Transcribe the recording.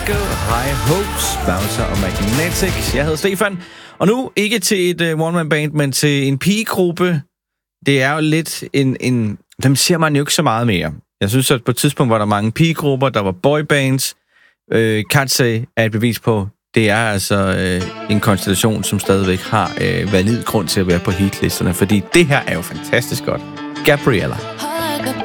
High Hopes, Bouncer og Magnetics. Jeg hedder Stefan, og nu ikke til et one-man-band, men til en pigegruppe. Det er jo lidt en... Dem ser man jo ikke så meget mere. Jeg synes, at på et tidspunkt var der mange pigegrupper, der var boybands. Katsey er et bevis på, det er altså en konstellation, som stadigvæk har valid grund til at være på hitlisterne, fordi det her er jo fantastisk godt. Gabriella.